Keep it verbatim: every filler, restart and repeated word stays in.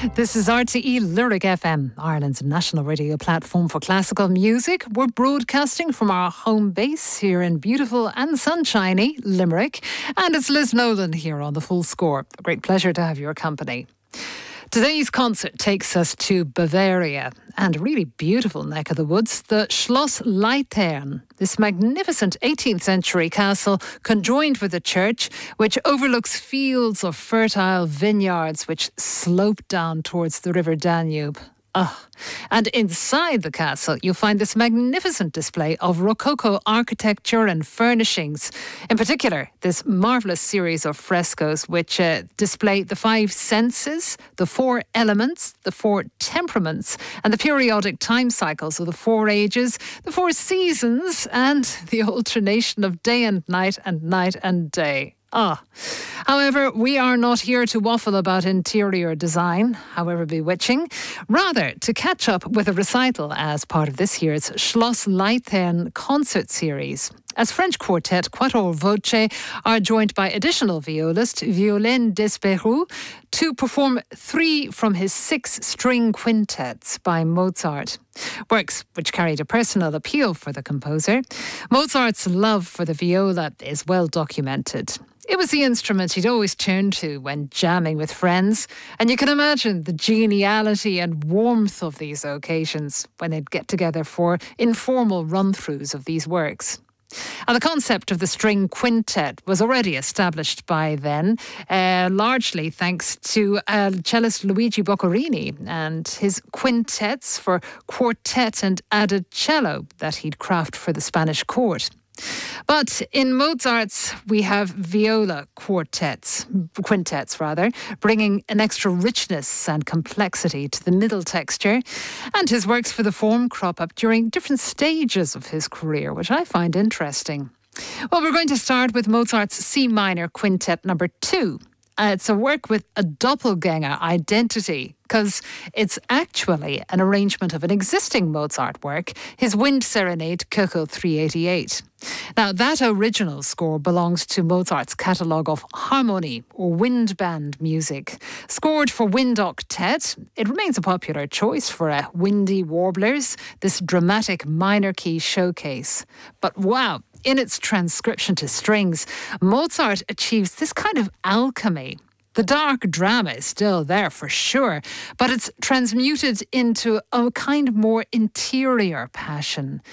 This is R T E Lyric F M, Ireland's national radio platform for classical music. We're broadcasting from our home base here in beautiful and sunshiny Limerick. And it's Liz Nolan here on The Full Score. A great pleasure to have your company. Today's concert takes us to Bavaria and a really beautiful neck of the woods, the Schloss Leithern. This magnificent eighteenth century castle conjoined with a church which overlooks fields of fertile vineyards which slope down towards the River Danube. Ah, and inside the castle, you'll find this magnificent display of Rococo architecture and furnishings. In particular, this marvellous series of frescoes which uh, display the five senses, the four elements, the four temperaments, and the periodic time cycles of the four ages, the four seasons, and the alternation of day and night and night and day. Ah. However, we are not here to waffle about interior design, however bewitching. Rather, to catch up with a recital as part of this year's Schloss Leithern concert series. As French quartet Quattro Voce are joined by additional violist Violaine Desperoux to perform three from his six string quintets by Mozart. Works which carried a personal appeal for the composer. Mozart's love for the viola is well documented. It was the instrument he'd always turn to when jamming with friends, and you can imagine the geniality and warmth of these occasions when they'd get together for informal run-throughs of these works. And the concept of the string quintet was already established by then, uh, largely thanks to uh, cellist Luigi Boccherini and his quintets for quartet and added cello that he'd craft for the Spanish court. But in Mozart's, we have viola quartets, quintets rather, bringing an extra richness and complexity to the middle texture. And his works for the form crop up during different stages of his career, which I find interesting. Well, we're going to start with Mozart's C minor quintet number two. Uh, it's a work with a doppelganger identity because it's actually an arrangement of an existing Mozart work, his Wind Serenade Köchel three eighty-eight. Now, that original score belongs to Mozart's catalogue of harmony or wind band music. Scored for wind octet, it remains a popular choice for a windy warblers, this dramatic minor key showcase. But wow, in its transcription to strings, Mozart achieves this kind of alchemy. The dark drama is still there for sure, but it's transmuted into a kind of more interior passion.